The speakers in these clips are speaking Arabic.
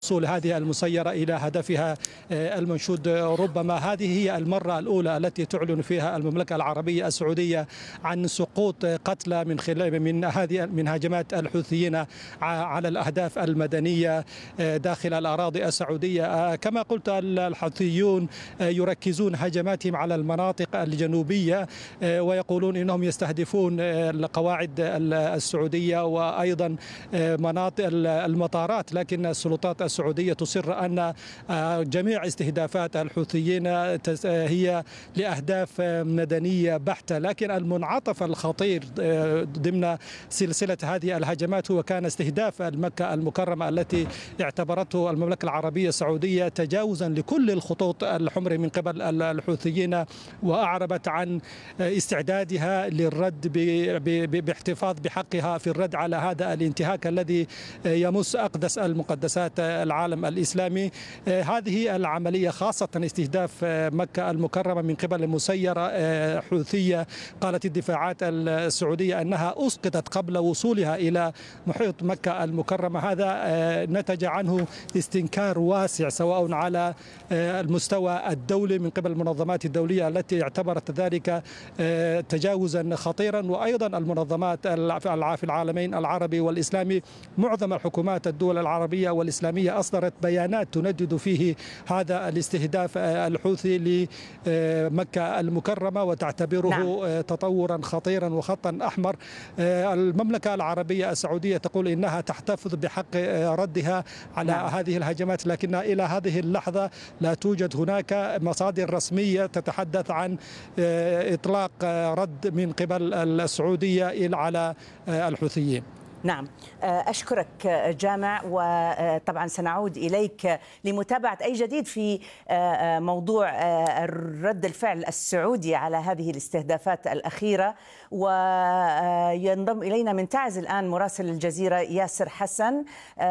وصول هذه المسيرة إلى هدفها المنشود. ربما هذه هي المرة الأولى التي تعلن فيها المملكة العربية السعودية عن سقوط قتلى من هجمات الحوثيين على الأهداف المدنية داخل الأراضي السعودية. كما قلت، الحوثيون يركزون هجماتهم على المناطق الجنوبية ويقولون إنهم يستهدفون القواعد السعودية وأيضا مناطق المطارات، لكن السلطات السعودية تصر أن جميع استهدافات الحوثيين هي لأهداف مدنية بحتة. لكن المنعطف الخطير ضمن سلسلة هذه الهجمات هو كان استهداف مكة المكرمة التي اعتبرته المملكة العربية السعودية تجاوزا لكل الخطوط الحمر من قبل الحوثيين، وأعربت عن استعدادها للرد باحتفاظ بحقها في الرد على هذا الانتهاك الذي يمس أقدس المقدسات العالم الإسلامي. هذه العملية خاصة استهداف مكة المكرمة من قبل مسيرة حوثية، قالت الدفاعات السعودية أنها أسقطت قبل وصولها إلى محيط مكة المكرمة. هذا نتج عنه استنكار واسع سواء على المستوى الدولي من قبل المنظمات الدولية التي اعتبرت ذلك تجاوزا خطيرا، وأيضا المنظمات في العالمين العربي والإسلامي. معظم الحكومات الدول العربية والإسلامية أصدرت بيانات تندد فيه هذا الاستهداف الحوثي لمكة المكرمة وتعتبره تطورا خطيرا وخطا أحمر. المملكة العربية السعودية تقول إنها تحتفظ بحق ردها على هذه الهجمات، لكن إلى هذه اللحظة لا توجد هناك مصادر رسمية تتحدث عن إطلاق رد من قبل السعودية على الحوثيين. نعم، أشكرك جامع، وطبعا سنعود إليك لمتابعة أي جديد في موضوع رد الفعل السعودي على هذه الاستهدافات الأخيرة. وينضم إلينا من تعز الآن مراسل الجزيرة ياسر حسن.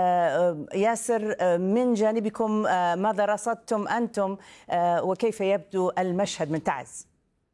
ياسر، من جانبكم ماذا رصدتم أنتم وكيف يبدو المشهد من تعز؟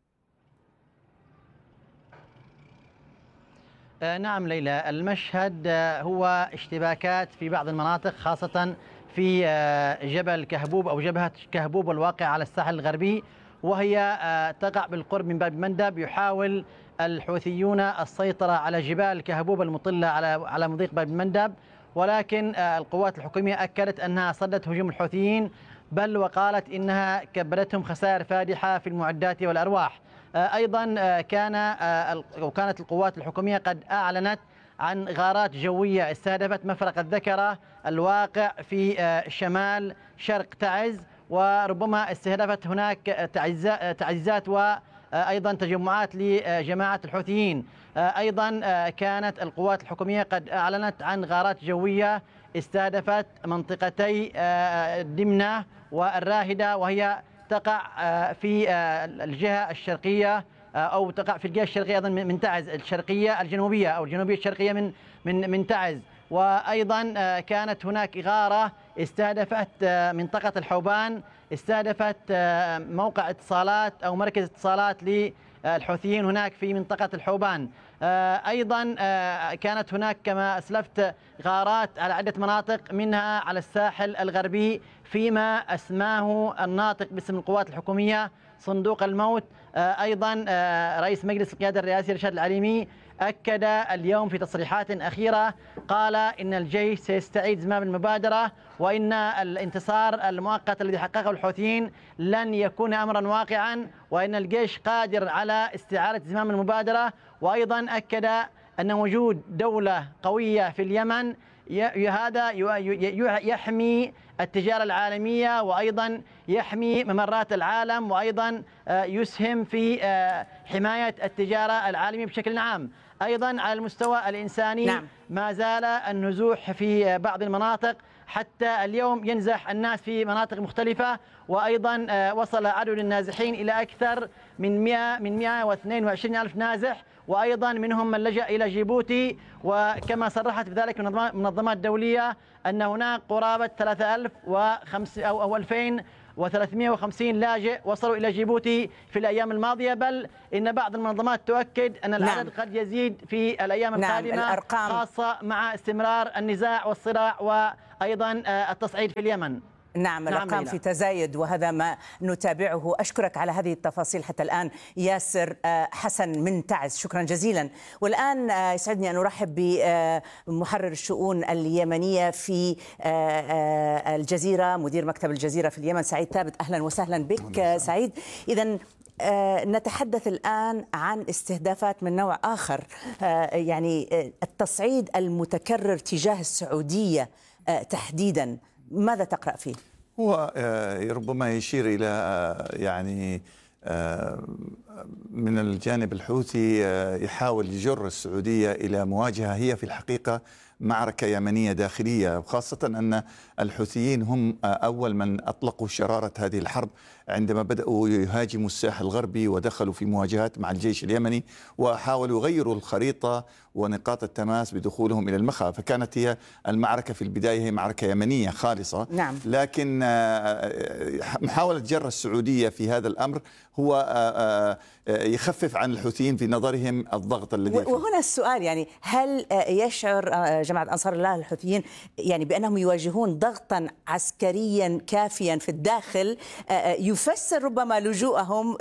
نعم ليلى، المشهد هو اشتباكات في بعض المناطق، خاصة في جبل كهبوب أو جبهة كهبوب الواقع على الساحل الغربي، وهي تقع بالقرب من باب المندب. يحاول الحوثيون السيطرة على جبال كهبوب المطلة على مضيق باب المندب، ولكن القوات الحكومية أكدت أنها صدت هجوم الحوثيين، بل وقالت إنها كبدتهم خسائر فادحة في المعدات والأرواح. أيضا كانت القوات الحكومية قد أعلنت عن غارات جوية استهدفت مفرق الذكرة الواقع في شمال شرق تعز، وربما استهدفت هناك تعزيزات وأيضا تجمعات لجماعة الحوثيين. أيضا كانت القوات الحكومية قد أعلنت عن غارات جوية استهدفت منطقتي دمنة والراهدة، وهي تقع في الجهة الشرقية أو تقع في الجهة الشرقية أيضا من تعز، الشرقية الجنوبية أو الجنوبية الشرقية من تعز. وأيضا كانت هناك غارة استهدفت منطقة الحوبان، استهدفت موقع اتصالات أو مركز اتصالات للحوثيين هناك في منطقة الحوبان. أيضا كانت هناك كما أسلفت غارات على عدة مناطق، منها على الساحل الغربي فيما أسماه الناطق باسم القوات الحكومية صندوق الموت. أيضا رئيس مجلس القيادة الرئاسي رشاد العليمي أكد اليوم في تصريحات أخيرة، قال إن الجيش سيستعيد زمام المبادرة، وإن الانتصار المؤقت الذي حققه الحوثيين لن يكون أمرا واقعا، وإن الجيش قادر على استعادة زمام المبادرة. وأيضا أكد أن وجود دولة قوية في اليمن هذا يحمي التجارة العالمية، وأيضا يحمي ممرات العالم، وأيضا يسهم في حماية التجارة العالمية بشكل عام. أيضا على المستوى الإنساني ما زال النزوح في بعض المناطق، حتى اليوم ينزح الناس في مناطق مختلفة، وأيضا وصل عدد النازحين إلى أكثر من 122 ألف نازح، وأيضا منهم من لجأ إلى جيبوتي. وكما صرحت بذلك منظمات دولية أن هناك قرابة 3000 أو 2000 و350 لاجئ وصلوا إلى جيبوتي في الأيام الماضية، بل إن بعض المنظمات تؤكد أن العدد قد يزيد في الأيام القادمة، الأرقام خاصة مع استمرار النزاع والصراع وأيضا التصعيد في اليمن. نعم الأرقام في تزايد، وهذا ما نتابعه. أشكرك على هذه التفاصيل حتى الآن ياسر حسن من تعز، شكرا جزيلا. والآن يسعدني أن أرحب بمحرر الشؤون اليمنية في الجزيرة، مدير مكتب الجزيرة في اليمن، سعيد ثابت. أهلا وسهلا بك سعيد. إذن نتحدث الآن عن استهدافات من نوع آخر، يعني التصعيد المتكرر تجاه السعودية تحديدا، ماذا تقرأ فيه؟ هو ربما يشير إلى يعني من الجانب الحوثي يحاول يجر السعودية إلى مواجهة هي في الحقيقة معركة يمنية داخلية، خاصة أن الحوثيين هم أول من أطلقوا شرارة هذه الحرب عندما بدأوا يهاجموا الساحل الغربي ودخلوا في مواجهات مع الجيش اليمني وحاولوا يغيروا الخريطة ونقاط التماس بدخولهم إلى المخا. فكانت هي المعركة في البداية هي معركة يمنية خالصة. نعم. لكن محاولة جر السعودية في هذا الأمر هو يخفف عن الحوثيين في نظرهم الضغط الذي وهنا السؤال، يعني هل يشعر جماعة أنصار الله الحوثيين يعني بأنهم يواجهون ضغطا عسكريا كافيا في الداخل يفسر ربما لجوءهم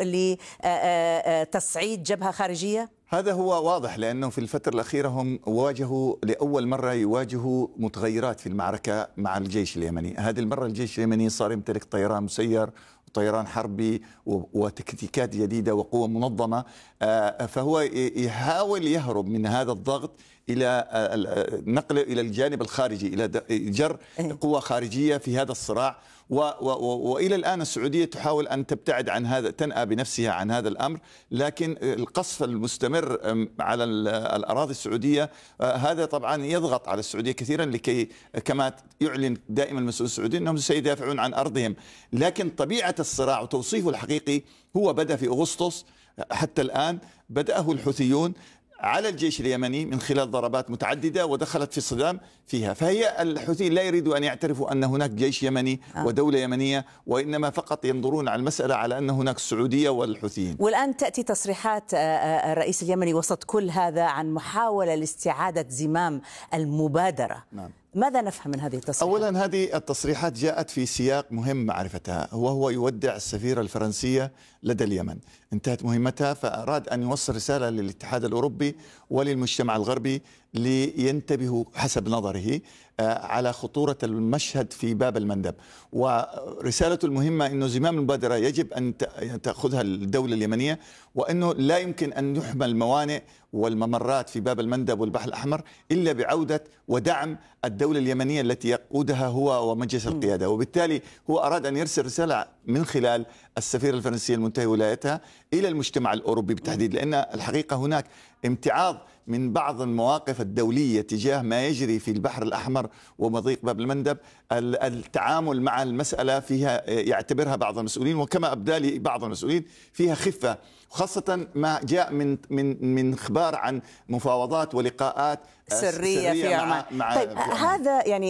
لتصعيد جبهة خارجية؟ هذا هو واضح، لأنه في الفترة الأخيرة هم واجهوا لأول مرة يواجهوا متغيرات في المعركة مع الجيش اليمني. هذه المرة الجيش اليمني صار يمتلك طيران مسير طيران حربي وتكتيكات جديدة وقوة منظمة، فهو يحاول يهرب من هذا الضغط إلى نقله إلى الجانب الخارجي، إلى جر قوة خارجية في هذا الصراع. وإلى الآن السعودية تحاول أن تبتعد عن هذا، تنأى بنفسها عن هذا الأمر، لكن القصف المستمر على الأراضي السعودية هذا طبعا يضغط على السعودية كثيرا، لكي كما يعلن دائما المسؤول السعودي أنهم سيدافعون عن أرضهم. لكن طبيعة الصراع وتوصيفه الحقيقي هو بدأ في أغسطس، حتى الآن بدأه الحوثيون على الجيش اليمني من خلال ضربات متعددة ودخلت في صدام فيها. فهي الحوثيين لا يريدوا أن يعترفوا أن هناك جيش يمني ودولة يمنية، وإنما فقط ينظرون على المسألة على أن هناك السعودية والحوثيين. والآن تأتي تصريحات الرئيس اليمني وسط كل هذا عن محاولة لاستعادة زمام المبادرة. نعم. ماذا نفهم من هذه التصريحات؟ أولا هذه التصريحات جاءت في سياق مهم معرفتها، وهو يودع السفيرة الفرنسية لدى اليمن، انتهت مهمتها، فأراد أن يوصل رسالة للاتحاد الأوروبي وللمجتمع الغربي لينتبهوا حسب نظره على خطورة المشهد في باب المندب. ورسالته المهمة أنه زمام المبادرة يجب أن تأخذها الدولة اليمنية، وأنه لا يمكن أن يحمل الموانئ والممرات في باب المندب والبحر الأحمر إلا بعودة ودعم الدولة اليمنية التي يقودها هو ومجلس القيادة. وبالتالي هو أراد أن يرسل رسالة من خلال السفيرة الفرنسية المنتهي ولايتها إلى المجتمع الأوروبي بالتحديد، لأن الحقيقة هناك امتعاض من بعض المواقف الدولية تجاه ما يجري في البحر الأحمر ومضيق باب المندب. التعامل مع المسألة فيها يعتبرها بعض المسؤولين، وكما أبدى لي بعض المسؤولين فيها خفة، خاصة ما جاء من إخبار عن مفاوضات ولقاءات سرية في عمان. طيب هذا يعني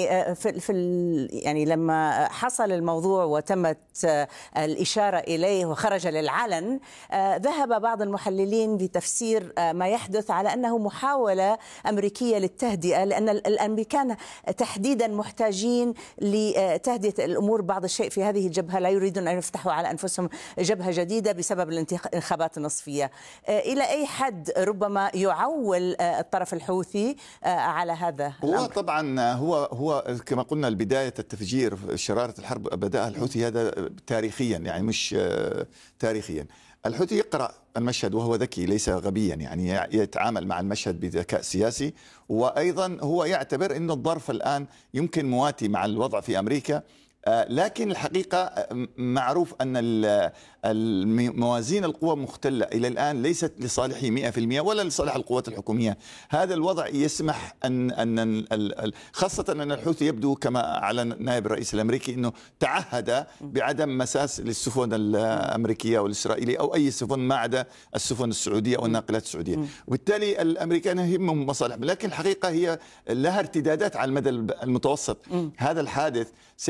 يعني لما حصل الموضوع وتمت الإشارة إليه وخرج للعلن، ذهب بعض المحللين بتفسير ما يحدث على أنه محاولة أمريكية للتهدئة، لأن الأمريكان تحديدا محتاجين لتهدئة الأمور بعض الشيء في هذه الجبهة، لا يريدون أن يفتحوا على أنفسهم جبهة جديدة بسبب الانتخابات النصفية. إلى أي حد ربما يعول الطرف الحوثي على هذا الأمر؟ هو طبعا هو كما قلنا البداية التفجير شرارة الحرب بدأها الحوثي، هذا تاريخيا يعني مش تاريخيا. الحوثي يقرأ المشهد وهو ذكي ليس غبيا، يعني يتعامل مع المشهد بذكاء سياسي، وأيضا هو يعتبر أن الظرف الآن يمكن مواتي مع الوضع في أمريكا. لكن الحقيقة معروف أن موازين القوى مختلة إلى الآن ليست لصالحه 100% ولا لصالح القوات الحكومية. هذا الوضع يسمح أن خاصة أن الحوثي يبدو كما أعلن نائب الرئيس الأمريكي أنه تعهد بعدم مساس للسفن الأمريكية والإسرائيلية أو أي سفن ما عدا السفن السعودية أو الناقلات السعودية. وبالتالي الأمريكان يهمهم مصالح، لكن الحقيقة هي لها ارتدادات على المدى المتوسط. هذا الحادث سيكون له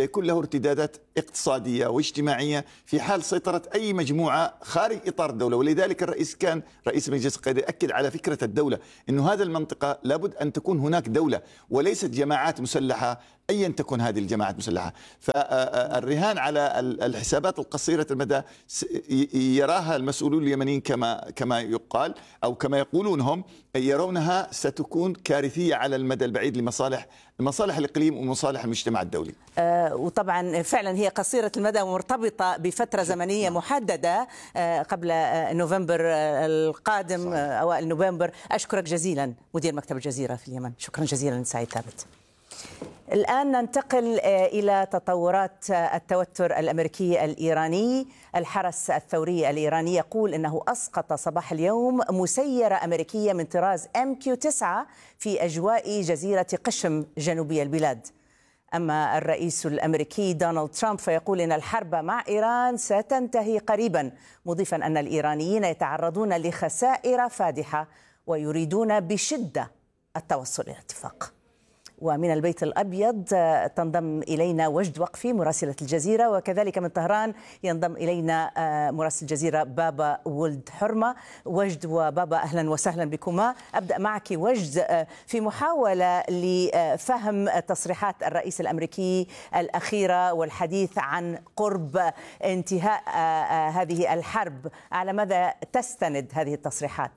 ارتدادات اقتصادية واجتماعية في حال سيطرة أي مجموعة خارج إطار الدولة. ولذلك الرئيس كان رئيس مجلس القيادة يأكد على فكرة الدولة، أنه هذا المنطقة لابد أن تكون هناك دولة وليست جماعات مسلحة أيا تكن هذه الجماعات المسلحة. فالرهان على الحسابات القصيرة المدى يراها المسؤولون اليمنيين كما يقال أو كما يقولون هم، يرونها ستكون كارثية على المدى البعيد لمصالح الإقليم ومصالح المجتمع الدولي. وطبعا فعلا هي قصيرة المدى ومرتبطة بفترة زمنية محددة قبل نوفمبر القادم، أوائل نوفمبر. أشكرك جزيلا مدير مكتب الجزيرة في اليمن، شكرا جزيلا سعيد ثابت. الآن ننتقل إلى تطورات التوتر الأمريكي الإيراني. الحرس الثوري الإيراني يقول إنه أسقط صباح اليوم مسيرة أمريكية من طراز MQ-9 في أجواء جزيرة قشم جنوبي البلاد. أما الرئيس الأمريكي دونالد ترامب فيقول إن الحرب مع إيران ستنتهي قريبا، مضيفا أن الإيرانيين يتعرضون لخسائر فادحة ويريدون بشدة التوصل إلى اتفاق. ومن البيت الأبيض تنضم إلينا وجد وقفي مراسلة الجزيرة، وكذلك من طهران ينضم إلينا مراسل الجزيرة بابا ولد حرمة. وجد وبابا أهلا وسهلا بكما. أبدأ معك وجد في محاولة لفهم تصريحات الرئيس الأمريكي الأخيرة والحديث عن قرب انتهاء هذه الحرب، على ماذا تستند هذه التصريحات؟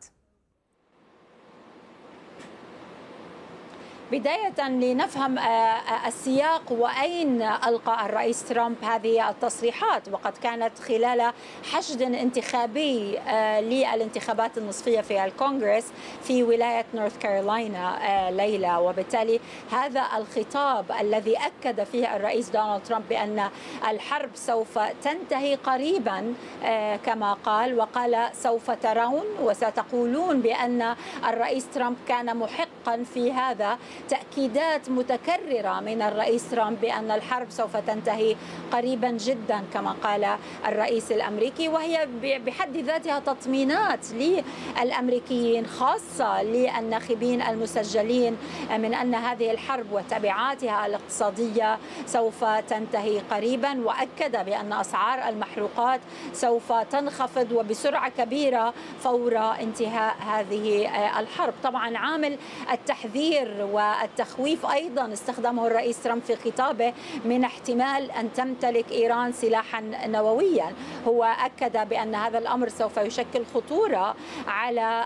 بداية لنفهم السياق وأين ألقى الرئيس ترامب هذه التصريحات، وقد كانت خلال حشد انتخابي للانتخابات النصفية في الكونغرس في ولاية نورث كارولاينا ليلى، وبالتالي هذا الخطاب الذي أكد فيه الرئيس دونالد ترامب بأن الحرب سوف تنتهي قريبا كما قال، وقال سوف ترون وستقولون بأن الرئيس ترامب كان محقا في هذا. تأكيدات متكررة من الرئيس ترامب بأن الحرب سوف تنتهي قريبا جدا كما قال الرئيس الأمريكي، وهي بحد ذاتها تطمينات للأمريكيين خاصة للناخبين المسجلين من أن هذه الحرب وتبعاتها الاقتصادية سوف تنتهي قريبا. وأكد بأن أسعار المحروقات سوف تنخفض وبسرعة كبيرة فور انتهاء هذه الحرب. طبعا عامل التحذير والتخويف أيضا استخدمه الرئيس ترامب في خطابه من احتمال أن تمتلك إيران سلاحا نوويا. هو أكد بأن هذا الأمر سوف يشكل خطورة على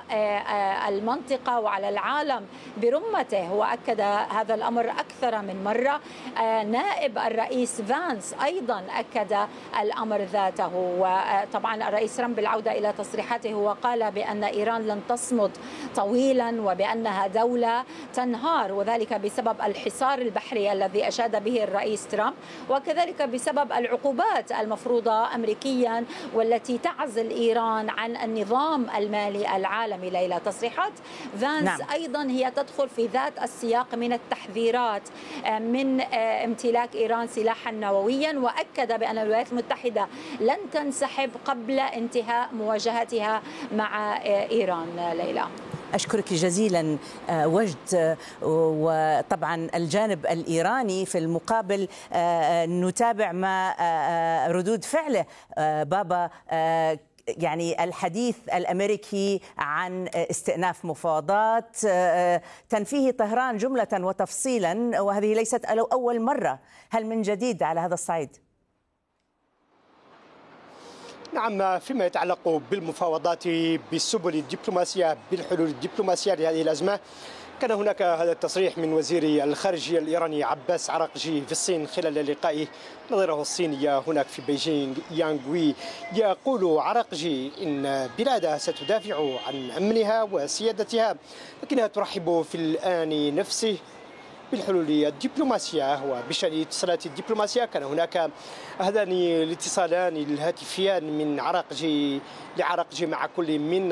المنطقة وعلى العالم برمته. وأكد هذا الأمر أكثر من مرة. نائب الرئيس فانس أيضا أكد الأمر ذاته. وطبعا الرئيس ترامب بالعودة إلى تصريحاته وقال بأن إيران لن تصمد طويلا وبأنها دولة تنهار، وذلك بسبب الحصار البحري الذي أشاد به الرئيس ترامب، وكذلك بسبب العقوبات المفروضة أمريكيا والتي تعزل إيران عن النظام المالي العالمي. ليلى تصريحات فانس أيضا هي تدخل في ذات السياق من التحذيرات من امتلاك إيران سلاحا نوويا، وأكد بأن الولايات المتحدة لن تنسحب قبل انتهاء مواجهتها مع إيران. ليلى أشكرك جزيلا وجد. وطبعا الجانب الإيراني في المقابل نتابع ما ردود فعله. بابا، يعني الحديث الأمريكي عن استئناف مفاوضات تنفيه طهران جملة وتفصيلا، وهذه ليست أول مرة. هل من جديد على هذا الصعيد؟ نعم، فيما يتعلق بالمفاوضات بالسبل الدبلوماسية بالحلول الدبلوماسية لهذه الأزمة، كان هناك هذا التصريح من وزير الخارجية الإيراني عباس عراقجي في الصين خلال لقائه نظيره الصيني هناك في بيجينغ يانغوي. يقول عراقجي إن بلاده ستدافع عن أمنها وسيادتها، لكنها ترحب في الآن نفسه بالحلول الدبلوماسية. وبشأن الاتصالات الدبلوماسية كان هناك هذان الاتصالان الهاتفيان من لعراقجي مع كل من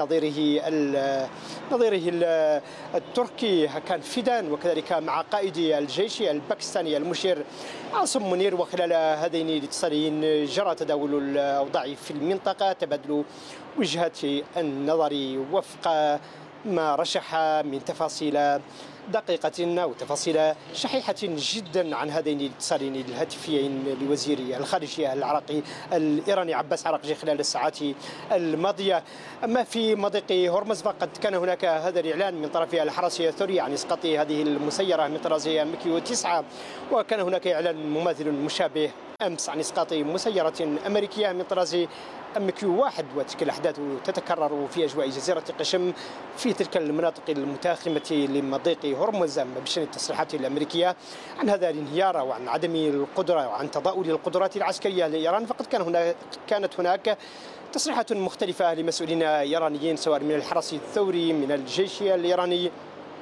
نظيره التركي كان فيدان، وكذلك مع قائد الجيش الباكستاني المشير عاصم منير. وخلال هذين الاتصالين جرى تداول الأوضاع في المنطقة، تبادل وجهات النظر وفق ما رشح من تفاصيل دقيقة وتفاصيل شحيحة جدا عن هذين الاتصالين الهاتفيين لوزير الخارجية العراقي الإيراني عباس عراقجي خلال الساعات الماضية. أما في مضيق هرمز فقد كان هناك هذا الإعلان من طرف الحرس الثوري عن إسقاط هذه المسيرة من طراز مكيو 9، وكان هناك إعلان مماثل مشابه أمس عن إسقاط مسيرة أمريكية من طراز MQ-1، وتلك الأحداث تتكرر في أجواء جزيرة قشم في تلك المناطق المتاخمة لمضيق هرمز. بشأن التصريحات الأمريكية عن هذا الانهيار وعن عدم القدرة وعن تضاؤل القدرات العسكرية لإيران، فقد كانت هناك تصريحات مختلفة لمسؤولين إيرانيين سواء من الحرس الثوري من الجيش الإيراني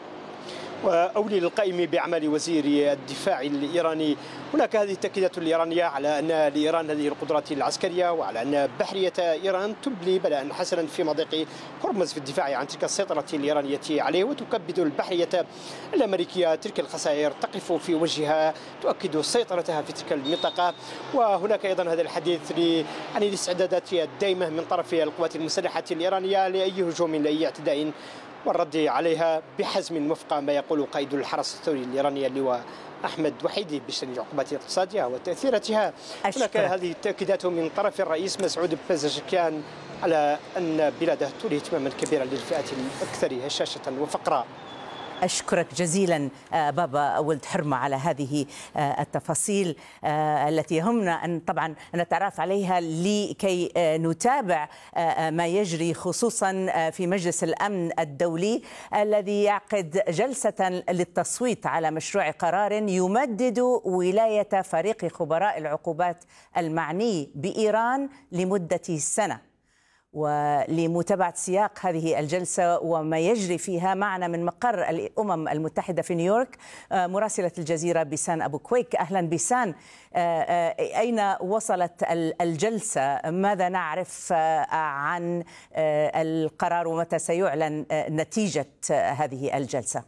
أو للقائم بأعمال وزير الدفاع الإيراني. هناك هذه التأكيدات الإيرانية على أن لإيران هذه القدرات العسكرية وعلى أن بحرية إيران تبلي بلاء حسنا في مضيق هرمز في الدفاع عن تلك السيطرة الإيرانية عليه، وتكبد البحرية الأمريكية تلك الخسائر تقف في وجهها، تؤكد سيطرتها في تلك المنطقة. وهناك أيضا هذا الحديث عن الاستعدادات الدائمة من طرف القوات المسلحة الإيرانية لأي هجوم لأي اعتداء والرد عليها بحزم وفق ما يقول قائد الحرس الثوري الإيراني اللواء أحمد وحيدي بشأن العقوبات الاقتصادية وتأثيراتها. هناك هذه التأكيدات من طرف الرئيس مسعود بزشكيان على أن بلاده تولي اهتماما كبيرا للفئات الأكثر هشاشة وفقرا. أشكرك جزيلا بابا ولد حرمة على هذه التفاصيل التي يهمنا أن طبعا نتعرف عليها لكي نتابع ما يجري خصوصا في مجلس الأمن الدولي الذي يعقد جلسة للتصويت على مشروع قرار يمدد ولاية فريق خبراء العقوبات المعني بإيران لمدة سنة. ولمتابعة سياق هذه الجلسة وما يجري فيها معنا من مقر الأمم المتحدة في نيويورك مراسلة الجزيرة بيسان أبو كويك. أهلا بيسان، أين وصلت الجلسة؟ ماذا نعرف عن القرار ومتى سيعلن نتيجة هذه الجلسة؟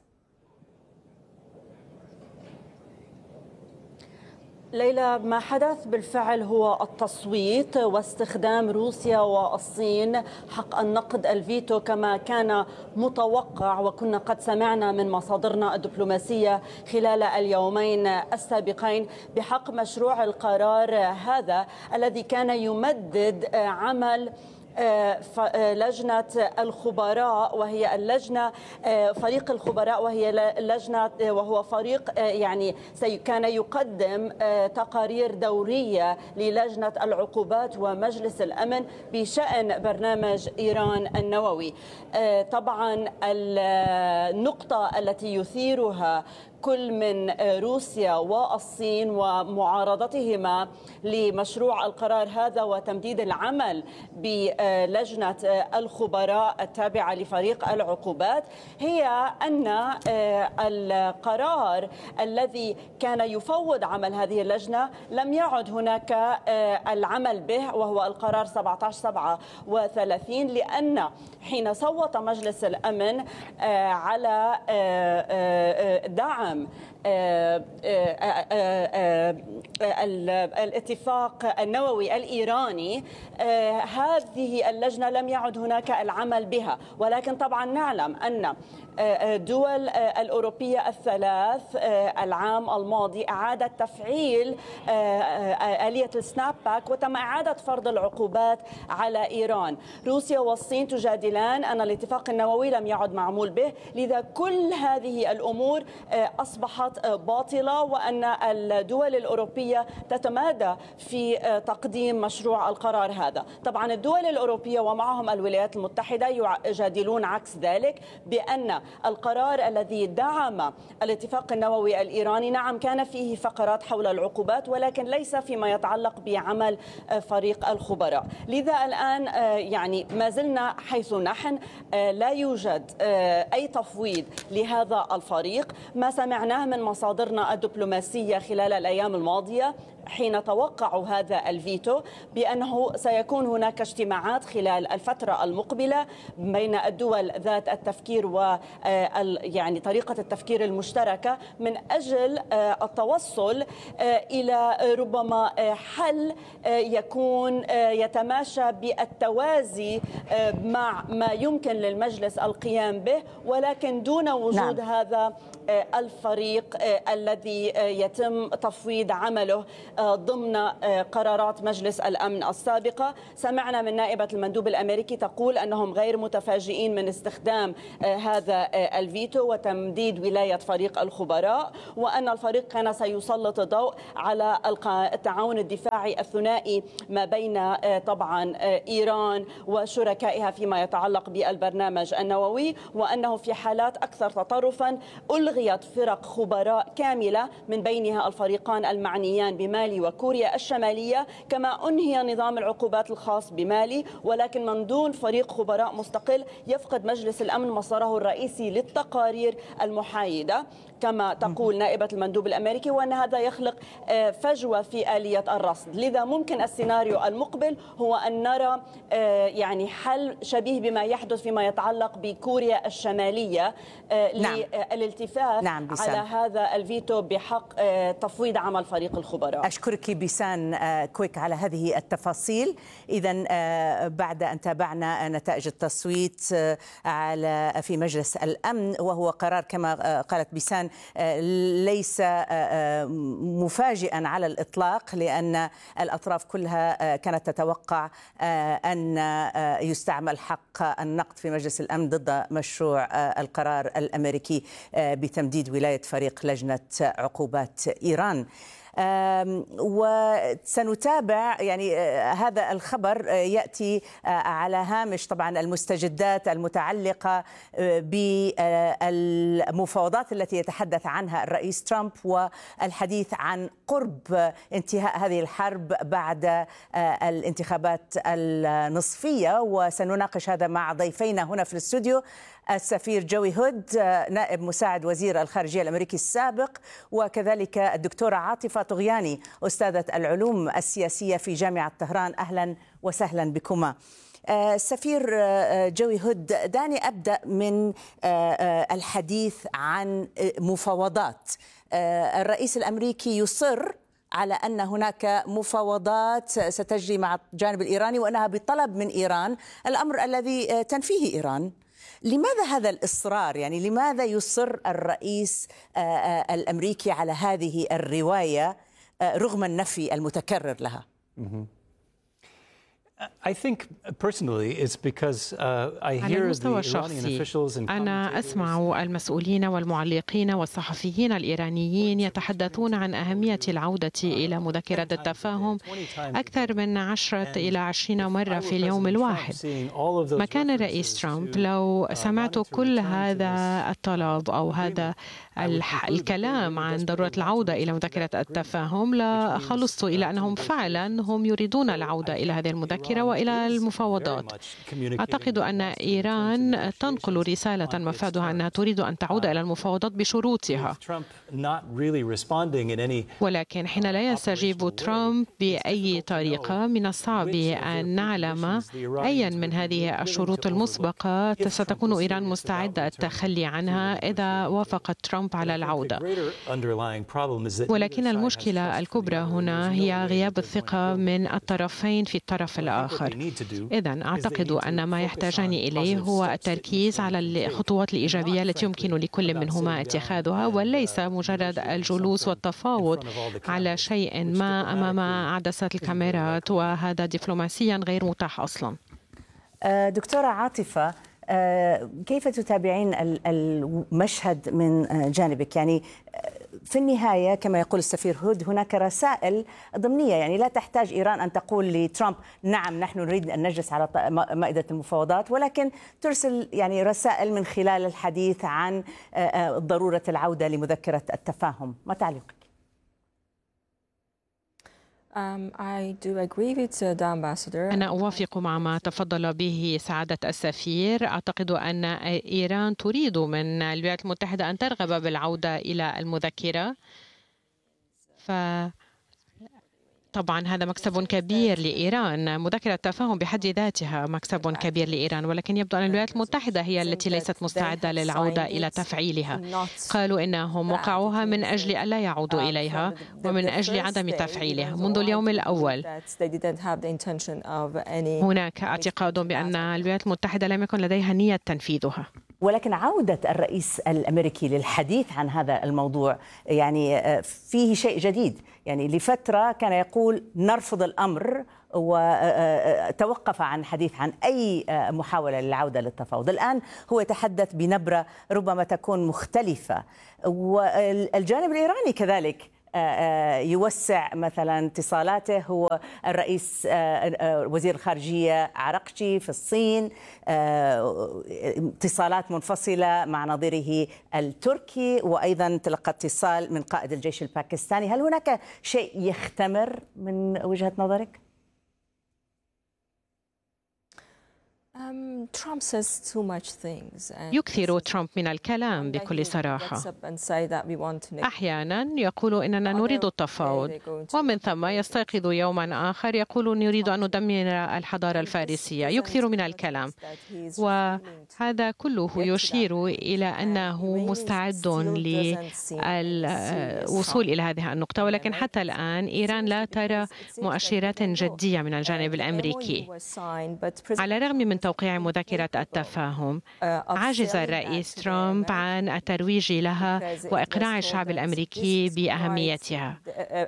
ليلى، ما حدث بالفعل هو التصويت واستخدام روسيا والصين حق النقد الفيتو كما كان متوقع، وكنا قد سمعنا من مصادرنا الدبلوماسية خلال اليومين السابقين بحق مشروع القرار هذا الذي كان يمدد عمل لجنة الخبراء، وهي اللجنة فريق الخبراء، وهي لجنة وهو فريق يعني كان يقدم تقارير دورية للجنة العقوبات ومجلس الأمن بشأن برنامج إيران النووي. طبعا النقطة التي يثيرها كل من روسيا والصين ومعارضتهما لمشروع القرار هذا وتمديد العمل بلجنة الخبراء التابعة لفريق العقوبات هي أن القرار الذي كان يفوض عمل هذه اللجنة لم يعد هناك العمل به، وهو القرار 1737، لأن حين صوت مجلس الأمن على دعم الاتفاق النووي الإيراني، هذه اللجنة لم يعد هناك العمل بها. ولكن طبعا نعلم أن الدول الأوروبية الثلاث العام الماضي أعادت تفعيل آلية السناب باك وتم إعادة فرض العقوبات على إيران. روسيا والصين تجادلان أن الاتفاق النووي لم يعد معمول به، لذا كل هذه الأمور أصبحت باطلة، وأن الدول الأوروبية تتمادى في تقديم مشروع القرار هذا. طبعا الدول الأوروبية ومعهم الولايات المتحدة يجادلون عكس ذلك، بأن القرار الذي دعم الاتفاق النووي الإيراني نعم كان فيه فقرات حول العقوبات، ولكن ليس فيما يتعلق بعمل فريق الخبراء. لذا الآن يعني ما زلنا حيث نحن، لا يوجد أي تفويض لهذا الفريق. ما سمعناه من مصادرنا الدبلوماسية خلال الأيام الماضية حين توقعوا هذا الفيتو بأنه سيكون هناك اجتماعات خلال الفترة المقبلة بين الدول ذات التفكير يعني طريقة التفكير المشتركة من أجل التوصل إلى ربما حل يكون يتماشى بالتوازي مع ما يمكن للمجلس القيام به، ولكن دون وجود هذا الفريق الذي يتم تفويض عمله ضمن قرارات مجلس الأمن السابقة. سمعنا من نائبة المندوب الأمريكي تقول أنهم غير متفاجئين من استخدام هذا الفيتو وتمديد ولاية فريق الخبراء، وأن الفريق كان سيسلط الضوء على التعاون الدفاعي الثنائي ما بين طبعا إيران وشركائها فيما يتعلق بالبرنامج النووي، وأنه في حالات أكثر تطرفا ألغيت فرق خبراء كاملة من بينها الفريقان المعنيان بمالي وكوريا الشمالية، كما أنهي نظام العقوبات الخاص بمالي، ولكن من دون فريق خبراء مستقل يفقد مجلس الأمن مصدره الرئيسي للتقارير المحايدة كما تقول نائبة المندوب الأمريكي، وأن هذا يخلق فجوة في آلية الرصد. لذا ممكن السيناريو المقبل هو أن نرى يعني حل شبيه بما يحدث فيما يتعلق بكوريا الشمالية للالتفاف على هذا الفيتو بحق تفويض عمل فريق الخبراء. أشكرك بيسان كويك على هذه التفاصيل. إذن بعد أن تابعنا نتائج التصويت في مجلس الأمن، وهو قرار كما قالت بيسان ليس مفاجئا على الإطلاق، لأن الأطراف كلها كانت تتوقع أن يستعمل حق النقد في مجلس الأمن ضد مشروع القرار الأمريكي بتمديد ولاية فريق لجنة عقوبات إيران. وسنتابع يعني هذا الخبر يأتي على هامش طبعا المستجدات المتعلقة بالمفاوضات التي يتحدث عنها الرئيس ترامب، والحديث عن قرب انتهاء هذه الحرب بعد الانتخابات النصفية. وسنناقش هذا مع ضيفينا هنا في الاستوديو، السفير جوي هود نائب مساعد وزير الخارجية الأمريكي السابق، وكذلك الدكتورة عاطفة طغياني أستاذة العلوم السياسية في جامعة طهران. أهلا وسهلا بكما. سفير جوي هود، دعني أبدأ من الحديث عن مفاوضات. الرئيس الأمريكي يصر على أن هناك مفاوضات ستجري مع الجانب الإيراني وأنها بطلب من إيران، الأمر الذي تنفيه إيران. لماذا هذا الإصرار؟ يعني لماذا يصر الرئيس الأمريكي على هذه الرواية رغم النفي المتكرر لها؟ على المستوى الشخصي أنا أسمع المسؤولين والمعلقين والصحفيين الإيرانيين يتحدثون عن أهمية العودة إلى مذكرة التفاهم أكثر من 10 إلى 20 مرة في اليوم الواحد. مكان الرئيس ترامب لو سمعت كل هذا الطلب أو هذا الكلام عن ضرورة العودة إلى مذكرة التفاهم لخلصت إلى أنهم فعلا هم يريدون العودة إلى هذه المذكرة وإلى المفاوضات. أعتقد أن إيران تنقل رسالة مفادها أنها تريد أن تعود إلى المفاوضات بشروطها، ولكن حين لا يستجيب ترامب بأي طريقة من الصعب أن نعلم أيا من هذه الشروط المسبقة ستكون إيران مستعدة التخلي عنها إذا وافق ترامب على العودة. ولكن المشكلة الكبرى هنا هي غياب الثقة من الطرفين في الطرف الآخر. إذن أعتقد أن ما يحتاجان إليه هو التركيز على الخطوات الإيجابية التي يمكن لكل منهما اتخاذها، وليس مجرد الجلوس والتفاوض على شيء ما أمام عدسات الكاميرات، وهذا دبلوماسيا غير متاح أصلا. دكتورة عاطفة، كيف تتابعين المشهد من جانبك؟ يعني في النهاية كما يقول السفير هود هناك رسائل ضمنية، يعني لا تحتاج إيران أن تقول لترامب نعم نحن نريد أن نجلس على مائدة المفاوضات، ولكن ترسل يعني رسائل من خلال الحديث عن ضرورة العودة لمذكرة التفاهم. ما تعليقك؟ أنا أوافق مع ما تفضل به سعادة السفير. أعتقد أن إيران تريد من الولايات المتحدة أن ترغب بالعودة إلى المذكرة، طبعا هذا مكسب كبير لإيران. مذكرة التفاهم بحد ذاتها مكسب كبير لإيران، ولكن يبدو أن الولايات المتحدة هي التي ليست مستعدة للعودة إلى تفعيلها. قالوا إنهم وقعوها من أجل ألا يعودوا إليها ومن أجل عدم تفعيلها منذ اليوم الأول. هناك اعتقاد بأن الولايات المتحدة لم يكن لديها نية تنفيذها. ولكن عودة الرئيس الأمريكي للحديث عن هذا الموضوع يعني فيه شيء جديد. يعني لفترة كان يقول نرفض الأمر وتوقف عن الحديث عن أي محاولة للعودة للتفاوض. الآن هو يتحدث بنبرة ربما تكون مختلفة، والجانب الإيراني كذلك يوسع مثلا اتصالاته. هو الرئيس وزير الخارجية عرقجي في الصين، اتصالات منفصلة مع نظيره التركي، وأيضا تلقى اتصال من قائد الجيش الباكستاني. هل هناك شيء يختمر من وجهة نظرك؟ يكثر ترامب من الكلام بكل صراحة. أحيانا يقول إننا نريد التفاوض، ومن ثم يستيقظ يوما آخر يقول نريد أن ندمر الحضارة الفارسية. يكثر من الكلام، وهذا كله يشير إلى أنه مستعد للوصول إلى هذه النقطة. ولكن حتى الآن إيران لا ترى مؤشرات جدية من الجانب الأمريكي. على الرغم من توقيع مذكرة التفاهم، عجز الرئيس ترامب عن الترويج لها وإقناع الشعب الأمريكي بأهميتها.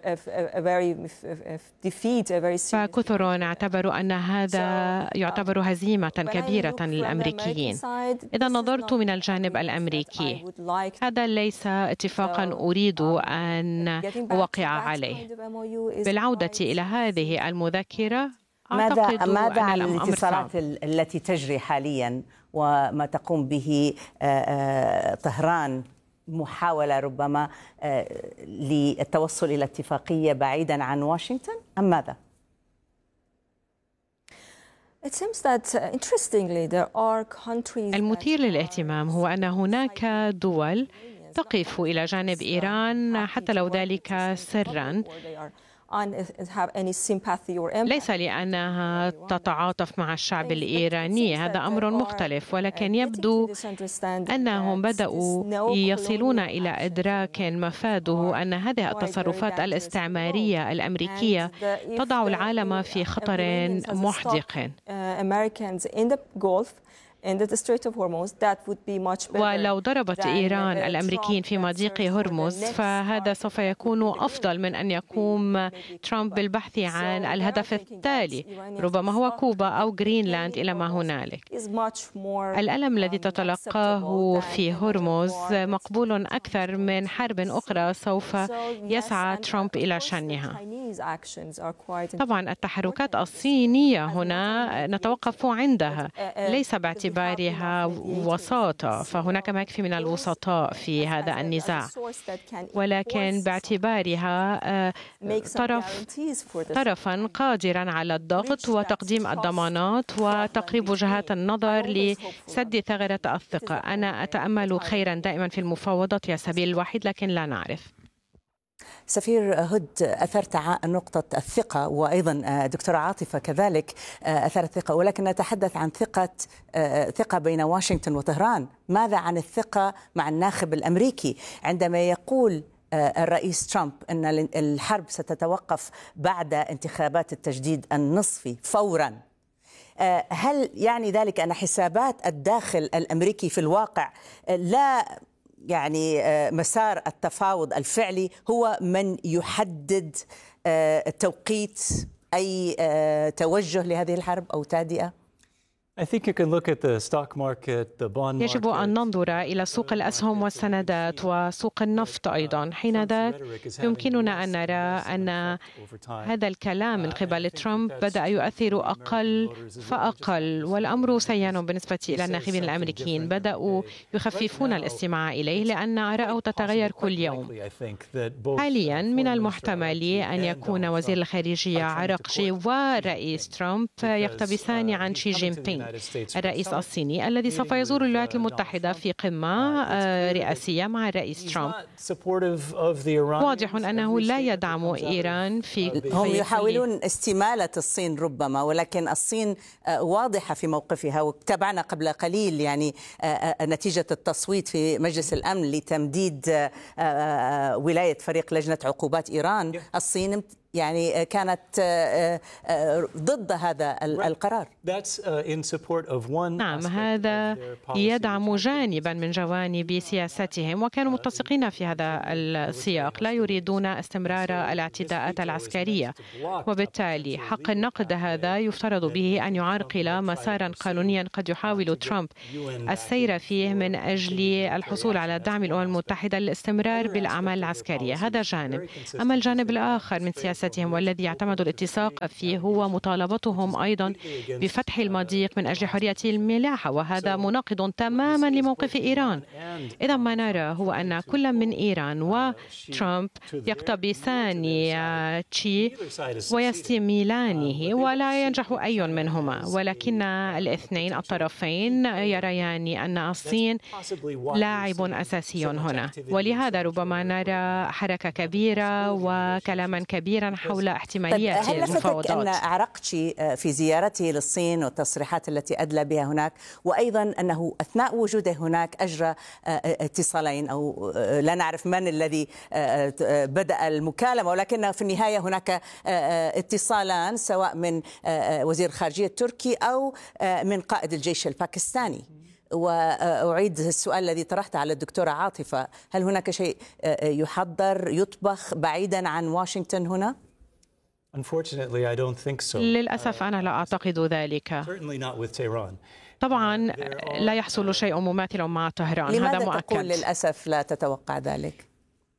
فكثر اعتبروا أن هذا يعتبر هزيمة كبيرة للأمريكيين. إذا نظرت من الجانب الأمريكي، هذا ليس اتفاقا أريد أن أوقع عليه. بالعودة إلى هذه المذكرة، ماذا عن الاتصالات التي تجري حاليا وما تقوم به طهران؟ محاولة ربما للتوصل إلى اتفاقية بعيدا عن واشنطن أم ماذا؟ المثير للاهتمام هو أن هناك دول تقف إلى جانب إيران حتى لو ذلك سرا، ليس لأنها تتعاطف مع الشعب الإيراني، هذا أمر مختلف، ولكن يبدو أنهم بدأوا يصلون إلى إدراك مفاده أن هذه التصرفات الاستعمارية الأمريكية تضع العالم في خطر محدق. ولو ضربت إيران الأمريكيين في مضيق هرمز فهذا سوف يكون أفضل من أن يقوم ترامب بالبحث عن الهدف التالي، ربما هو كوبا أو غرينلاند إلى ما هنالك. الألم الذي تتلقاه في هرمز مقبول أكثر من حرب أخرى سوف يسعى ترامب إلى شنها. طبعا التحركات الصينية هنا نتوقف عندها، ليس باعتبارها وساطة، فهناك ما يكفي من الوسطاء في هذا النزاع، ولكن باعتبارها طرفا قادرا على الضغط وتقديم الضمانات وتقريب وجهات النظر لسد ثغرة الثقة. أنا أتأمل خيرا دائما في المفاوضات يا سبيل الوحيد، لكن لا نعرف. سفير هود، أثرت نقطة الثقة، وأيضا دكتورة عاطفة كذلك أثرت الثقة، ولكن نتحدث عن ثقة بين واشنطن وطهران. ماذا عن الثقة مع الناخب الأمريكي عندما يقول الرئيس ترامب أن الحرب ستتوقف بعد انتخابات التجديد النصفي فورا؟ هل يعني ذلك أن حسابات الداخل الأمريكي في الواقع لا يعني مسار التفاوض الفعلي هو من يحدد توقيت أي توجه لهذه الحرب أو تهدئة؟ يجب أن ننظر إلى سوق الأسهم والسندات وسوق النفط أيضا. حينذاك يمكننا أن نرى أن هذا الكلام من قبل ترامب بدأ يؤثر أقل فأقل، والأمر سيان بالنسبة إلى الناخبين الأمريكيين. بدأوا يخففون الاستماع إليه لأن آراءه تتغير كل يوم. حاليا من المحتمل أن يكون وزير الخارجية عرقجي ورئيس ترامب يقتبسان عن شي جين بينغ. الرئيس الصيني الذي سوف يزور الولايات المتحدة في قمة رئاسية مع الرئيس ترامب. واضح أنه لا يدعم إيران في هم يحاولون استمالة الصين ربما، ولكن الصين واضحة في موقفها، وتابعنا قبل قليل يعني نتيجة التصويت في مجلس الأمن لتمديد ولاية فريق لجنة عقوبات إيران. الصين يعني كانت ضد هذا القرار. نعم، هذا يدعم جانبا من جوانب سياستهم، وكانوا متسقين في هذا السياق. لا يريدون استمرار الاعتداءات العسكرية، وبالتالي حق النقد هذا يفترض به أن يعرقل مسارا قانونيا قد يحاول ترامب السير فيه من أجل الحصول على دعم الأمم المتحدة للاستمرار بالأعمال العسكرية. هذا جانب. أما الجانب الآخر من سياستهم والذي يعتمد الاتساق فيه هو مطالبتهم أيضا بفتح المضيق من أجل حرية الملاحة، وهذا مناقض تماما لموقف إيران. إذا ما نرى هو أن كل من إيران وترامب يقتبسان تشي ويستميلانه ولا ينجح أي منهما، ولكن الاثنين الطرفين يريان أن الصين لاعب أساسي هنا، ولهذا ربما نرى حركة كبيرة وكلاما كبيرا حول احتمالية المفاوضات. هل لفتك أن أعرقتشي في زيارته للصين والتصريحات التي أدلى بها هناك، وأيضا أنه أثناء وجوده هناك أجرى اتصالين، أو لا نعرف من الذي بدأ المكالمة، ولكن في النهاية هناك اتصالان سواء من وزير الخارجية التركي أو من قائد الجيش الباكستاني. وأعيد السؤال الذي طرحته على الدكتورة عاطفة، هل هناك شيء يحضر يطبخ بعيدا عن واشنطن هنا؟ للأسف أنا لا أعتقد ذلك. طبعا لا يحصل شيء مماثل مع طهران، هذا مؤكد. لماذا تقول للأسف لا تتوقع ذلك؟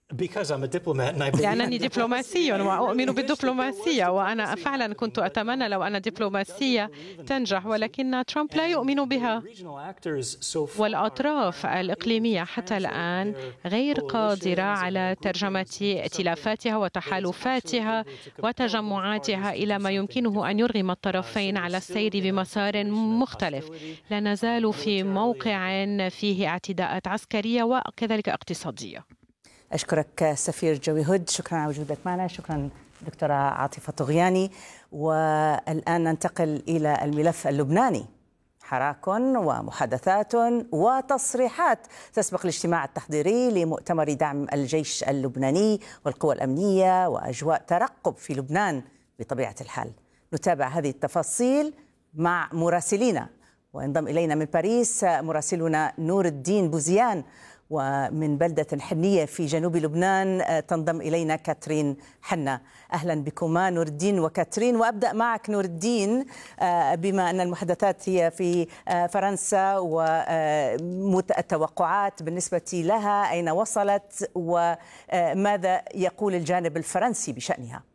لأنني دبلوماسي وأؤمن بالدبلوماسية، وأنا فعلا كنت أتمنى لو أن الدبلوماسية تنجح، ولكن ترامب لا يؤمن بها، والأطراف الإقليمية حتى الآن غير قادرة على ترجمة ائتلافاتها وتحالفاتها وتجمعاتها إلى ما يمكنه أن يرغم الطرفين على السير بمسار مختلف. لا نزال في موقع فيه اعتداءات عسكرية وكذلك اقتصادية. أشكرك سفير جوي هود، شكرا على وجودك معنا. شكرا دكتورة عاطفة طغياني. والآن ننتقل إلى الملف اللبناني. حراك ومحادثات وتصريحات تسبق الاجتماع التحضيري لمؤتمر دعم الجيش اللبناني والقوى الأمنية، وأجواء ترقب في لبنان بطبيعة الحال. نتابع هذه التفاصيل مع مراسلينا، وينضم إلينا من باريس مراسلنا نور الدين بوزيان، ومن بلدة حنية في جنوب لبنان تنضم إلينا كاترين حنا. أهلا بكما نور الدين وكاترين. وأبدأ معك نور الدين، بما أن المحادثات هي في فرنسا والتوقعات بالنسبة لها أين وصلت، وماذا يقول الجانب الفرنسي بشأنها؟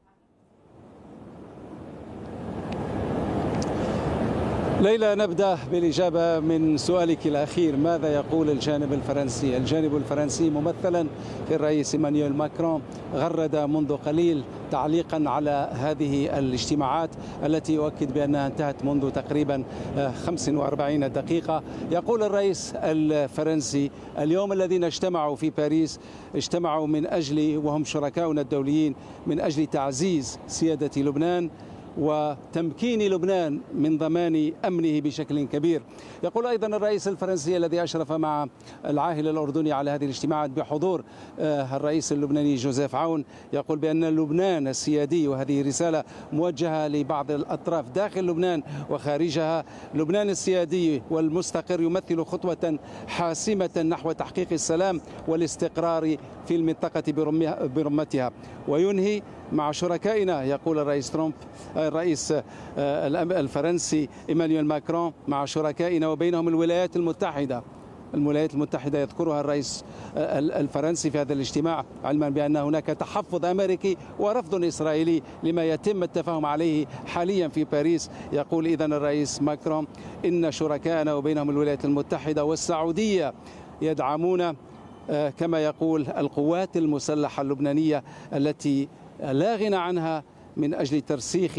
ليلى، نبدأ بالإجابة من سؤالك الأخير، ماذا يقول الجانب الفرنسي؟ الجانب الفرنسي ممثلا في الرئيس إيمانويل ماكرون غرد منذ قليل تعليقا على هذه الاجتماعات التي يؤكد بأنها انتهت منذ تقريبا 45 دقيقة. يقول الرئيس الفرنسي اليوم الذين اجتمعوا في باريس اجتمعوا من أجل، وهم شركاؤنا الدوليين، من أجل تعزيز سيادة لبنان وتمكين لبنان من ضمان أمنه بشكل كبير. يقول أيضا الرئيس الفرنسي الذي أشرف مع العاهل الأردني على هذه الاجتماعات بحضور الرئيس اللبناني جوزيف عون، يقول بأن لبنان السيادي، وهذه رسالة موجهة لبعض الأطراف داخل لبنان وخارجها، لبنان السيادي والمستقر يمثل خطوة حاسمة نحو تحقيق السلام والاستقرار في المنطقة برمتها. وينهي مع شركائنا، يقول الرئيس الفرنسي إيمانويل ماكرون، مع شركائنا وبينهم الولايات المتحدة. الولايات المتحدة يذكرها الرئيس الفرنسي في هذا الاجتماع، علما بأن هناك تحفظ أمريكي ورفض إسرائيلي لما يتم التفاهم عليه حاليا في باريس. يقول إذن الرئيس ماكرون إن شركائنا وبينهم الولايات المتحدة والسعودية يدعمون كما يقول القوات المسلحة اللبنانية التي لا غنى عنها من أجل ترسيخ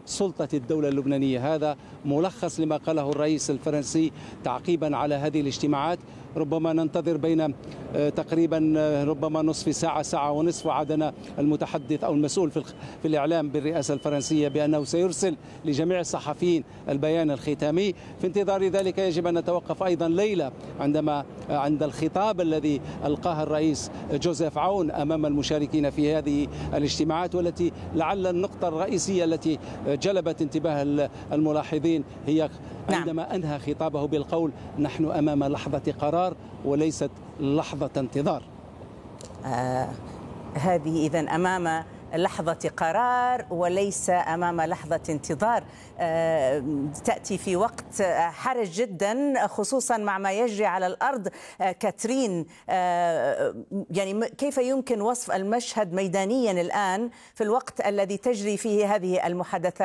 سلطة الدولة اللبنانية. هذا ملخص لما قاله الرئيس الفرنسي تعقيبا على هذه الاجتماعات. ربما ننتظر بين تقريبا ربما نصف ساعة، ساعة ونصف، وعدنا المتحدث أو المسؤول في الإعلام بالرئاسة الفرنسية بأنه سيرسل لجميع الصحفيين البيان الختامي. في انتظار ذلك يجب أن نتوقف أيضا ليلة عند الخطاب الذي ألقاه الرئيس جوزيف عون أمام المشاركين في هذه الاجتماعات، والتي لعل النقطة الرئيسية التي جلبت انتباه الملاحظين هي عندما أنهى خطابه بالقول: نحن أمام لحظة قرار وليست لحظة انتظار. هذه إذن أمام لحظة قرار وليس أمام لحظة انتظار. تأتي في وقت حرج جدا، خصوصا مع ما يجري على الأرض. كاترين، يعني كيف يمكن وصف المشهد ميدانيا الآن في الوقت الذي تجري فيه هذه المحادثات؟